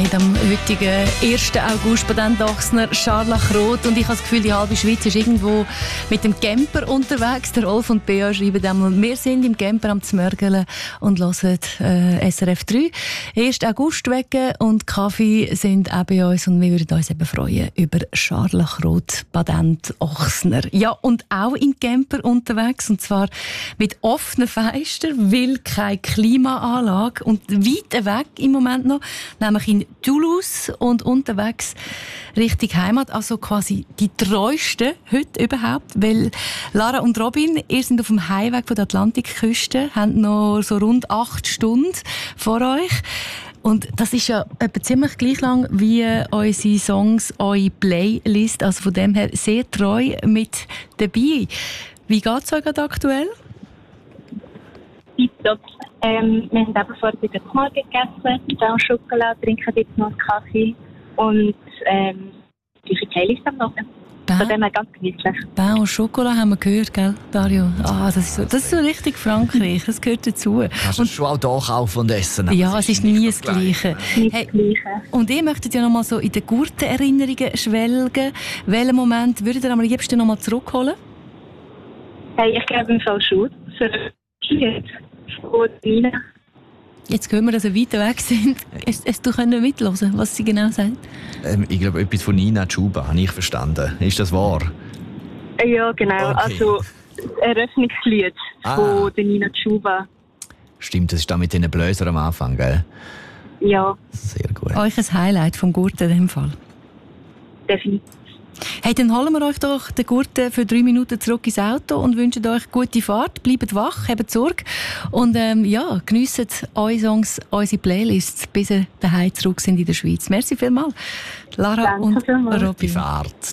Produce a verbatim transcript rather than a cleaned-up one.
mit dem heutigen ersten August bei den Dachsner Scharlachrot. Und ich habe das Gefühl, die halbe Schweiz ist irgendwo mit dem Camper unterwegs. Der Rolf und Bea schreiben einmal, wir sind im Camper am Zmörgeln und hören äh, S R F drei. ersten August wecken und Kaffee sind auch bei uns und wir würden uns eben freuen über Scharlachrot Patent Ochsner. Ja, und auch im Camper unterwegs und zwar mit offenen Fenstern, weil keine Klimaanlage und weit weg im Moment noch, nämlich in Toulouse und unterwegs Richtung Heimat, also quasi die treuesten heute überhaupt, weil Lara und Robin, ihr seid auf dem Heimweg von der Atlantikküste, habt noch so rund acht Stunden vor euch. Und das ist ja etwa ziemlich gleich lang wie unsere Songs, eure Playlist, also von dem her sehr treu mit dabei. Wie geht es euch gerade aktuell? Tipptopp. Ähm, wir haben eben vorher den Morgen gegessen, dann Schokolade, trinken jetzt noch einen Kaffee und ähm, die Playlist am Morgen. Von dem her ganz gemütlich. Pain und Schokolade haben wir gehört, gell, Dario? Ah, das ist so, das ist so richtig Frankreich, das gehört dazu. Hast du schon auch doch auch von Essen? Ja, es ist nie das Gleiche. Nicht Hey, das Gleiche. und ihr möchtet ja noch mal so in den guten Erinnerungen schwelgen. Welchen Moment würdet ihr am liebsten noch mal zurückholen? Hey, ich glaube im Fall schon. Für die von Nina. Jetzt hören wir, dass wir weiter weg sind. Es, es, du könntest mithören, was sie genau sagt. Ähm, ich glaube, etwas von Nina Chuba habe ich verstanden. Ist das wahr? Ja, genau. Okay. Also das Eröffnungslied Ah. von der Nina Chuba. Stimmt, das ist da mit den Bläsern am Anfang, gell? Ja, Sehr gut. Euch ein Highlight vom Gurten in dem Fall. definitiv. Hey, dann holen wir euch doch den Gurten für drei Minuten zurück ins Auto und wünschen euch gute Fahrt. Bleibt wach, habt Sorge und ähm, ja, geniessen eure Songs, unsere Playlists, bis ihr daheim zurück sind in der Schweiz. Merci vielmals, Lara Danke und vielmals. Robin. Die Fahrt.